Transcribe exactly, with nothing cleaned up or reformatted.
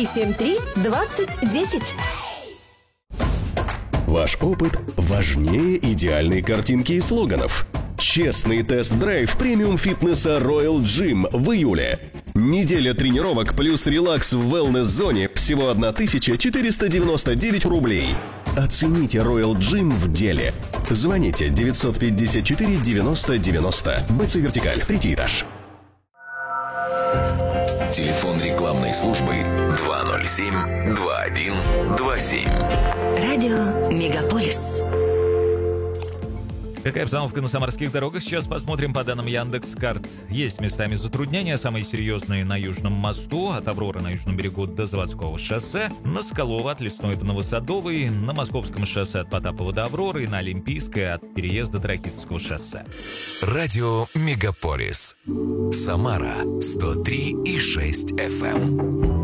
три семь три двадцать десять. Ваш опыт важнее идеальной картинки и слоганов. Честный тест-драйв премиум-фитнеса Royal Gym в июле. Неделя тренировок плюс релакс в wellness-зоне всего тысяча четыреста девяносто девять рублей. Оцените Royal Gym в деле. Звоните девятьсот пятьдесят четыре девяносто девяносто. БЦ Вертикаль, третий этаж. Телефон рекламной службы два ноль семь два один два семь. Радио Мегаполис. Какая обстановка на самарских дорогах? Сейчас посмотрим по данным Яндекс.Карт. Есть местами затруднения, самые серьезные на Южном мосту, от Авроры на Южном берегу до Заводского шоссе, на Соколово от Лесной до Новосадовой, на Московском шоссе от Потапова до Авроры и на Олимпийское от переезда до Ракитовского шоссе. Радио Мегаполис. Самара сто три и шесть эф эм.